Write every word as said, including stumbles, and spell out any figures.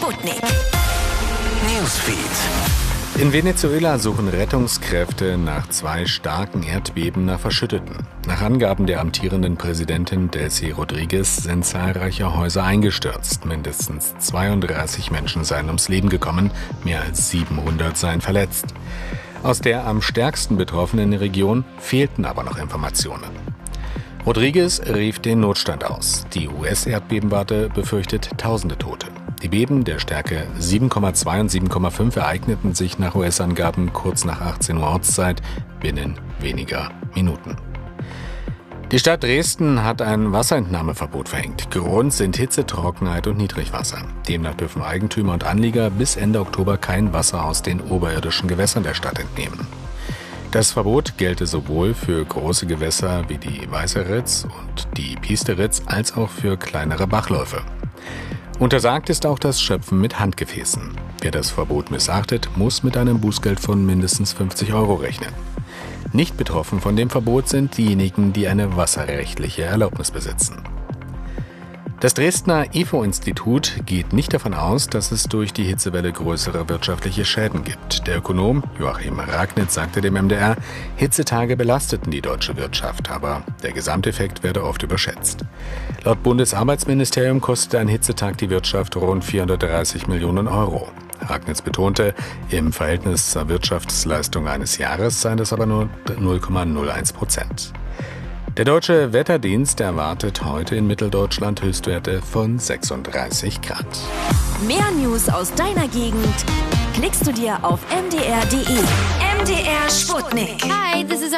Sputnik. Newsfeed. In Venezuela suchen Rettungskräfte nach zwei starken Erdbeben nach Verschütteten. Nach Angaben der amtierenden Präsidentin Delcy Rodríguez sind zahlreiche Häuser eingestürzt. Mindestens zweiunddreißig Menschen seien ums Leben gekommen, mehr als siebenhundert seien verletzt. Aus der am stärksten betroffenen Region fehlten aber noch Informationen. Rodríguez rief den Notstand aus. Die U S-Erdbebenwarte befürchtet tausende Tote. Die Beben der Stärke sieben Komma zwei und sieben Komma fünf ereigneten sich nach U S-Angaben kurz nach achtzehn Uhr Ortszeit binnen weniger Minuten. Die Stadt Dresden hat ein Wasserentnahmeverbot verhängt. Grund sind Hitze, Trockenheit und Niedrigwasser. Demnach dürfen Eigentümer und Anlieger bis Ende Oktober kein Wasser aus den oberirdischen Gewässern der Stadt entnehmen. Das Verbot gelte sowohl für große Gewässer wie die Weiße Ritz und die Piesteritz als auch für kleinere Bachläufe. Untersagt ist auch das Schöpfen mit Handgefäßen. Wer das Verbot missachtet, muss mit einem Bußgeld von mindestens fünfzig Euro rechnen. Nicht betroffen von dem Verbot sind diejenigen, die eine wasserrechtliche Erlaubnis besitzen. Das Dresdner I F O-Institut geht nicht davon aus, dass es durch die Hitzewelle größere wirtschaftliche Schäden gibt. Der Ökonom Joachim Ragnitz sagte dem M D R, Hitzetage belasteten die deutsche Wirtschaft, aber der Gesamteffekt werde oft überschätzt. Laut Bundesarbeitsministerium kostete ein Hitzetag die Wirtschaft rund vierhundertdreißig Millionen Euro. Ragnitz betonte, im Verhältnis zur Wirtschaftsleistung eines Jahres seien das aber nur null Komma null eins Prozent. Der Deutsche Wetterdienst erwartet heute in Mitteldeutschland Höchstwerte von sechsunddreißig Grad. Mehr News aus deiner Gegend klickst du dir auf m d r punkt d e. M D R Sputnik. Hi, this is